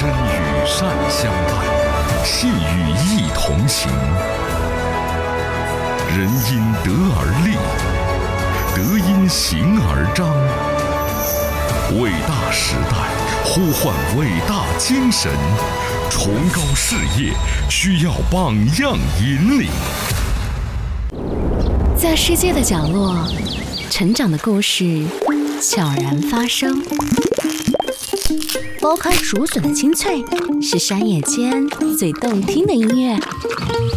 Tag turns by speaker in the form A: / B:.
A: 真与善相伴，信与义同行。人因德而立，德因行而彰。伟大时代呼唤伟大精神，崇高事业需要榜样引领。
B: 在世界的角落，成长的故事悄然发生。剥开竹笋的清脆，是山野间最动听的音乐。